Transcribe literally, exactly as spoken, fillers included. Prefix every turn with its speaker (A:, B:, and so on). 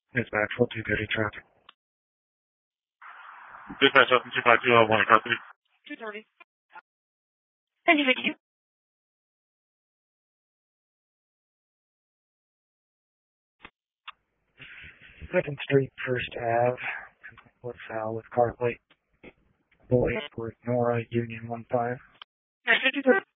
A: Dispatch, we'll do good traffic.
B: Dispatch up to two five two oh one, car three.
C: two thirty. Send you video.
A: Second Street, First Ave, LaSalle with car plate. Boy, Nora, Union one five.
C: fifty-three.